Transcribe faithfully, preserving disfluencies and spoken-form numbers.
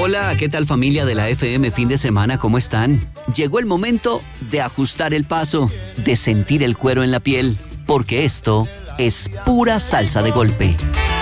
Hola, ¿qué tal familia de la F M fin de semana? ¿Cómo están? Llegó el momento de ajustar el paso, de sentir el cuero en la piel, porque esto es pura salsa de golpe.